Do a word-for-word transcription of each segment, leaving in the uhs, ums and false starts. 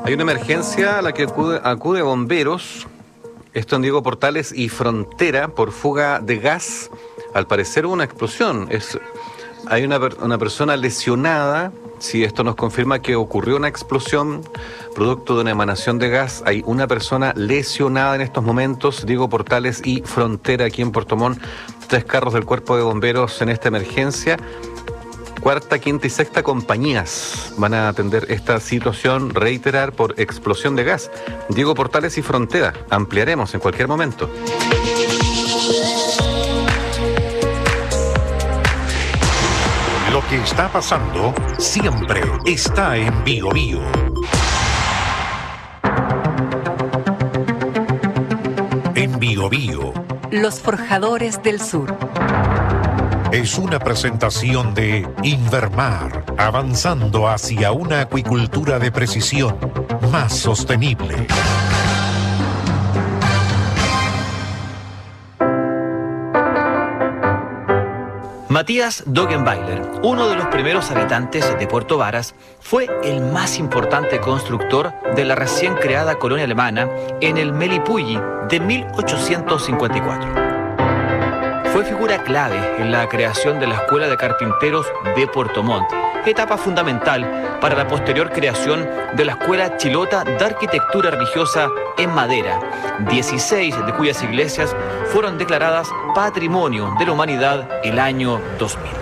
Hay una emergencia a la que acude, acude bomberos, esto en Diego Portales y Frontera, por fuga de gas. Al parecer hubo una explosión. Es, hay una, una persona lesionada. Si esto nos confirma que ocurrió una explosión producto de una emanación de gas, hay una persona lesionada en estos momentos. Diego Portales y Frontera aquí en Puerto Montt. Tres carros del cuerpo de bomberos en esta emergencia. Cuarta, quinta y sexta compañías van a atender esta situación, reiterar, por explosión de gas. Diego Portales y Frontera, ampliaremos en cualquier momento. Lo que está pasando siempre está en Bío Bío. En Bío Bío. Los Forjadores del Sur. Es una presentación de Invermar, avanzando hacia una acuicultura de precisión más sostenible. Matías Dogenbailer, uno de los primeros habitantes de Puerto Varas, fue el más importante constructor de la recién creada colonia alemana en el Melipulli de mil ochocientos cincuenta y cuatro. Fue figura clave en la creación de la Escuela de Carpinteros de Puerto Montt, etapa fundamental para la posterior creación de la Escuela Chilota de Arquitectura Religiosa en Madera, dieciséis de cuyas iglesias fueron declaradas Patrimonio de la Humanidad el año dos mil.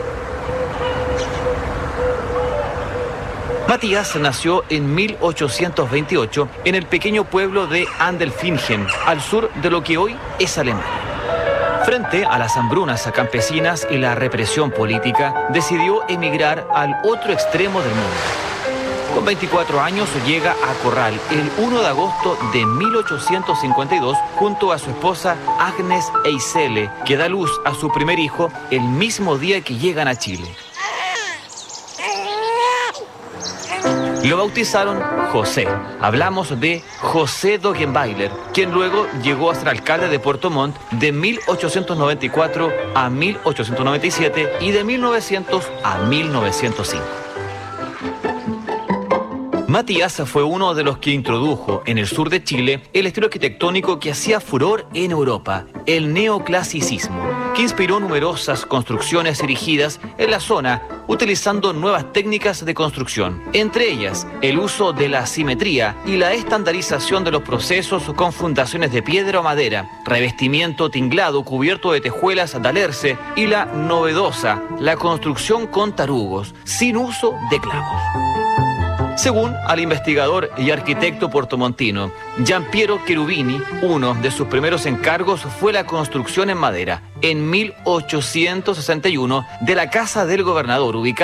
Matías nació en mil ochocientos veintiocho en el pequeño pueblo de Andelfingen, al sur de lo que hoy es Alemania. Frente a las hambrunas campesinas y la represión política, decidió emigrar al otro extremo del mundo. Con veinticuatro años llega a Corral el primero de agosto de mil ochocientos cincuenta y dos junto a su esposa Agnes Eisele, que da luz a su primer hijo el mismo día que llegan a Chile. Lo bautizaron José. Hablamos de José Dogenbailer, quien luego llegó a ser alcalde de Puerto Montt de mil ochocientos noventa y cuatro a mil ochocientos noventa y siete y de mil novecientos a mil novecientos cinco. Matías fue uno de los que introdujo en el sur de Chile el estilo arquitectónico que hacía furor en Europa, el neoclasicismo, que inspiró numerosas construcciones erigidas en la zona, utilizando nuevas técnicas de construcción, entre ellas el uso de la simetría y la estandarización de los procesos con fundaciones de piedra o madera, revestimiento tinglado cubierto de tejuelas de alerce y la novedosa, la construcción con tarugos, sin uso de clavos. Según al investigador y arquitecto puertomontino Giampiero Cherubini, uno de sus primeros encargos fue la construcción en madera, en mil ochocientos sesenta y uno, de la Casa del Gobernador, ubicada